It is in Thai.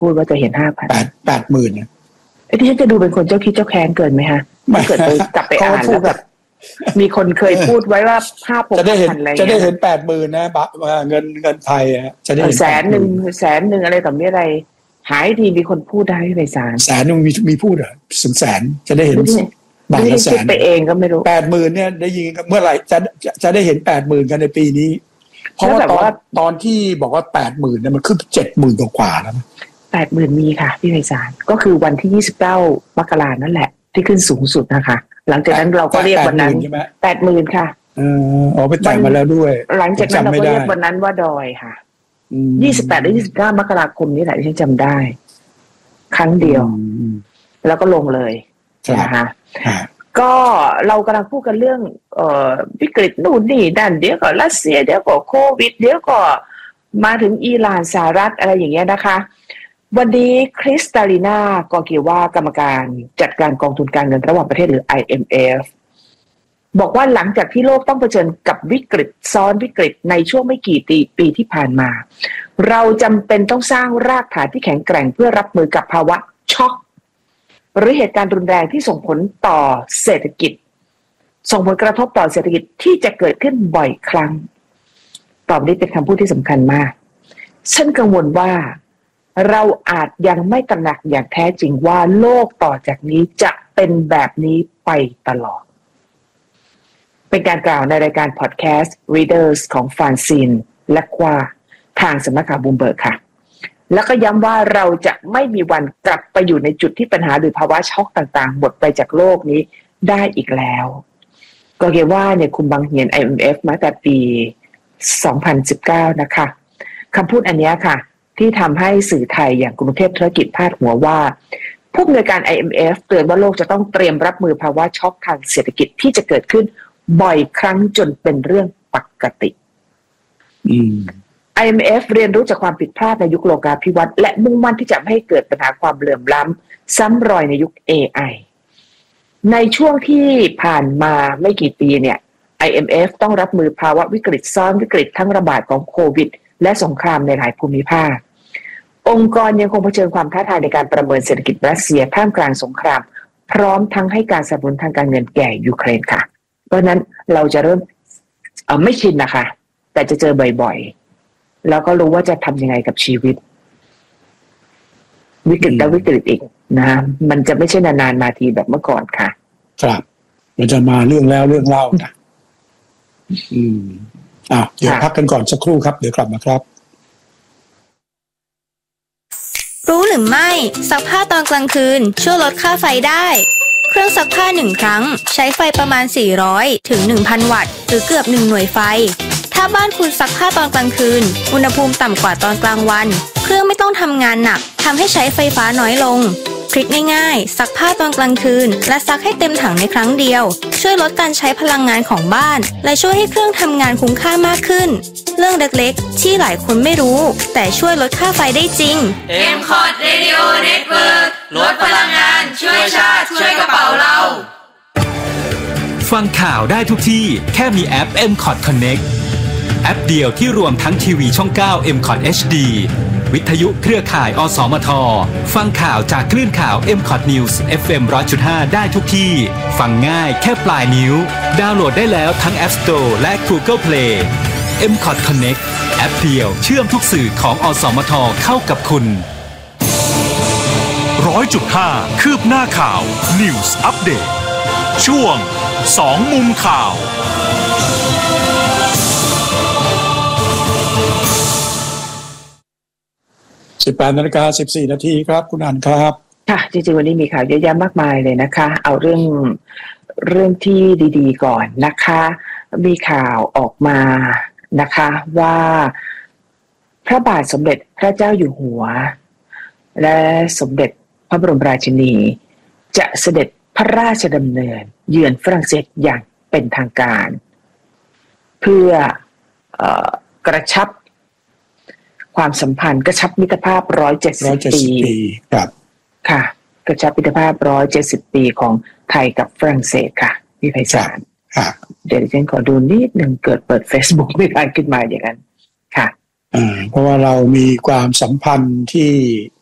พูดว่าจะเห็น 5,000 80,000นะไอ้ที่ฉันจะดูเป็นคนเจ้าคิดเจ้าแค้นเกินไหมฮะไม่เกิดไปกลับไปอ่านแล้วแบบมีคนเคยพูดไว้ว่า5,000อะไรจะได้เห็น 80,000 นะเงินไทยจะได้เห็น 100,000อะไรต่อมีอะไรหายทีมีคนพูดได้ไป100,000 มีพูดเหรอ100,000จะได้เห็นบาทละแสนไปเองก็ไม่รู้ 80,000 เนี่ยได้ยินเมื่อไหร่จะได้เห็น 80,000 กันในปีนี้เพราะว่าตอนที่บอกว่า 80,000 เนี่ยมันขึ้น 70,000 กว่าแล้วนะ 80,000 มีค่ะพี่ไพศาลก็คือวันที่29 มกราคมนั่นแหละที่ขึ้นสูงสุดนะคะหลังจากนั้นเราก็เรียกวันนั้น 80,000 ค่ะไปแต่งมาแล้วด้วยหลังจากนั้นเราก็เรียกวันนั้นว่าดอยค่ะ28 หรือ 29 มกราคมนี่แหละที่ฉันจำได้ครั้งเดียวแล้วก็ลงเลยนะคะก็เรากำลังพูดกันเรื่องวิกฤตนู่นนี่นั่นเดี๋ยวก็รัสเซียเดี๋ยวก็โควิดเดี๋ยวก็มาถึงอิหร่านสหรัฐอะไรอย่างเงี้ยนะคะวันนี้คริสตาลีนากอเกียวากรรมการจัดการกองทุนการเงินระหว่างประเทศหรือ IMF บอกว่าหลังจากที่โลกต้องเผชิญกับวิกฤตซ้อนวิกฤตในช่วงไม่กี่ปีที่ผ่านมาเราจำเป็นต้องสร้างรากฐานที่แข็งแกร่งเพื่อรับมือกับภาวะช็อกหรือเหตุการณ์รุนแรงที่ส่งผลต่อเศรษฐกิจส่งผลกระทบต่อเศรษฐกิจที่จะเกิดขึ้นบ่อยครั้งตอบนี้เป็นคำพูดที่สำคัญมากฉันกังวลว่าเราอาจยังไม่ตระหนักอย่างแท้จริงว่าโลกต่อจากนี้จะเป็นแบบนี้ไปตลอดเป็นการกล่าวในรายการพอดแคสต์ Readers ของฟานซินและควาทางสำนักข่าวบูมเบิร์กค่ะแล้วก็ย้ำว่าเราจะไม่มีวันกลับไปอยู่ในจุดที่ปัญหาหรือภาวะช็อกต่างๆหมดไปจากโลกนี้ได้อีกแล้วก็เรียกว่าเนี่ยคุมบังเหียน IMF มาแต่ปี 2019 นะคะคำพูดอันนี้ค่ะที่ทำให้สื่อไทยอย่างกรุงเทพธุรกิจพาดหัวว่าผู้อำนวยการ IMF เตือนว่าโลกจะต้องเตรียมรับมือภาวะช็อกทางเศรษฐกิจที่จะเกิดขึ้นบ่อยครั้งจนเป็นเรื่องปกติIMF เรียนรู้จากความผิดพลาดในยุคโลกาภิวัตน์และมุ่งมั่นที่จะไม่ให้เกิดปัญหาความเหลื่อมล้ำซ้ำรอยในยุค AI ในช่วงที่ผ่านมาไม่กี่ปีเนี่ย IMF ต้องรับมือภาวะวิกฤตซ้อนวิกฤตทั้งระบาดของโควิดและสงครามในหลายภูมิภาคองค์กรยังคงเผชิญความท้าทายในการประเมินเศรษฐกิจรัสเซียท่ามกลางสงครามพร้อมทั้งให้การสนับสนุนทางการเงินแก่ยูเครนค่ะเพราะนั้นเราจะเริ่มไม่ชินนะคะแต่จะเจอบ่อยๆแล้วก็รู้ว่าจะทำยังไงกับชีวิตวิกฤตแล้ววิกฤตอีกนะมันจะไม่ใช่นานๆมาทีแบบเมื่อก่อนค่ะครับมันจะมาเรื่องแล้วเรื่องเล่านะเดี๋ยวพักกันก่อนสักครู่ครับเดี๋ยวกลับมาครับรู้หรือไม่ซักผ้าตอนกลางคืนช่วยลดค่าไฟได้เครื่องซักผ้า1ครั้งใช้ไฟประมาณ400ถึง 1,000 วัตต์หรือเกือบ1หน่วยไฟถ้าบ้านคุณซักผ้าตอนกลางคืนอุณหภูมิต่ำกว่าตอนกลางวันเครื่องไม่ต้องทำงานหนักทำให้ใช้ไฟฟ้าน้อยลงทริคง่ายๆซักผ้าตอนกลางคืนและซักให้เต็มถังในครั้งเดียวช่วยลดการใช้พลังงานของบ้านและช่วยให้เครื่องทำงานคุ้มค่ามากขึ้นเรื่องเล็กๆที่หลายคนไม่รู้แต่ช่วยลดค่าไฟได้จริง M-Cot Radio Network ลดพลังงานช่วยชาติช่วยกระเป๋าเราฟังข่าวได้ทุกที่แค่มีแอป M-Cot Connect แอปเดียวที่รวมทั้งทีวีช่อง 9 M-Cot HD วิทยุเครือข่ายอสมทฟังข่าวจากคลื่นข่าว M-Cot News FM 100.5 ได้ทุกที่ฟังง่ายแค่ปลายนิ้วดาวน์โหลดได้แล้วทั้ง App Store และ Google Play M-Cot Connect แอปเดียวเชื่อมทุกสื่อของอสมทเข้ากับคุณ 100.5 คืบหน้าข่าว News Update ช่วง2มุมข่าว 18:14 น.ครับคุณอันครับค่ะจริงๆวันนี้มีข่าวเยอะแยะมากมายเลยนะคะเอาเรื่องที่ดีๆก่อนนะคะมีข่าวออกมานะคะว่าพระบาทสมเด็จพระเจ้าอยู่หัวและสมเด็จพระบรมราชินีจะเสด็จพระราชดำเนินเยือนฝรั่งเศสอย่างเป็นทางการเพื่อกระชับความสัมพันธ์กระชับมิตรภาพ170 ปีครับค่ะกระชับมิตรภาพ170 ปีของไทยกับฝรั่งเศสค่ะพี่ไพศาลเดี๋ยวฉันขอดูนิดนึงเกิดเปิด Facebook ไม่ได้ขึ้นมาอย่างนั้นค่ะเพราะว่าเรามีความสัมพันธ์ที่